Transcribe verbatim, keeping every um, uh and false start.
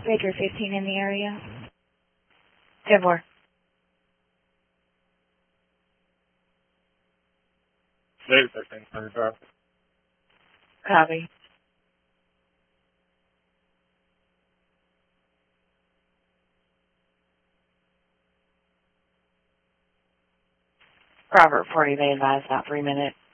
Baker fifteen in the area. ten four. Baker fifteen, under traffic. Copy. Robert forty, they advised about three minutes.